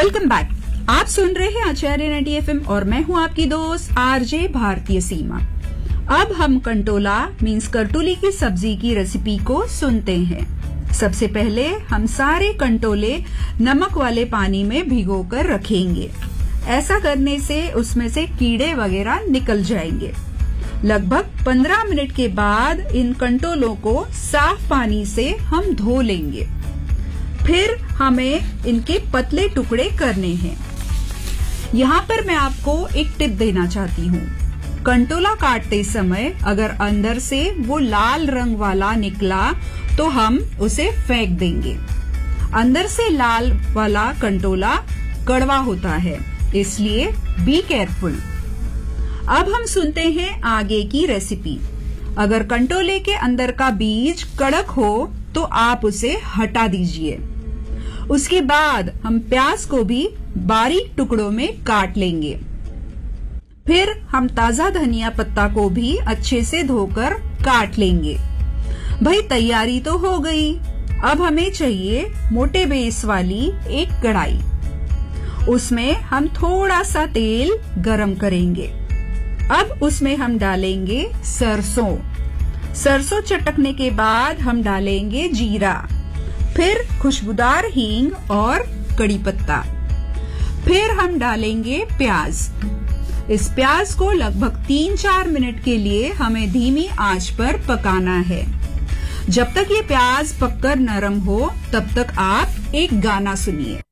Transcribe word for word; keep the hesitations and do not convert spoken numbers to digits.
Welcome back. आप सुन रहे हैं आचार्य नाइंटी एफ एम और मैं हूं आपकी दोस्त आरजे भारतीय सीमा। अब हम कंटोला मीन्स करटुली की सब्जी की रेसिपी को सुनते हैं। सबसे पहले हम सारे कंटोले नमक वाले पानी में भिगोकर रखेंगे। ऐसा करने से उसमें से कीड़े वगैरह निकल जाएंगे। लगभग पंद्रह मिनट के बाद इन कंटोलों को साफ पानी से हम धो लेंगे। फिर हमें इनके पतले टुकड़े करने हैं। यहाँ पर मैं आपको एक टिप देना चाहती हूँ। कंटोला काटते समय अगर अंदर से वो लाल रंग वाला निकला तो हम उसे फेंक देंगे। अंदर से लाल वाला कंटोला कड़वा होता है, इसलिए बी केयरफुल। अब हम सुनते हैं आगे की रेसिपी। अगर कंटोले के अंदर का बीज कड़क हो तो आप उसे हटा दीजिए। उसके बाद हम प्याज को भी बारीक टुकड़ों में काट लेंगे। फिर हम ताजा धनिया पत्ता को भी अच्छे से धोकर काट लेंगे। भाई तैयारी तो हो गई। अब हमें चाहिए मोटे बेस वाली एक कढ़ाई। उसमें हम थोड़ा सा तेल गरम करेंगे। अब उसमें हम डालेंगे सरसों। सरसों चटकने के बाद हम डालेंगे जीरा, फिर खुशबूदार हींग और कड़ी पत्ता। फिर हम डालेंगे प्याज। इस प्याज को लगभग तीन चार मिनट के लिए हमें धीमी आंच पर पकाना है। जब तक ये प्याज पककर नरम हो तब तक आप एक गाना सुनिए।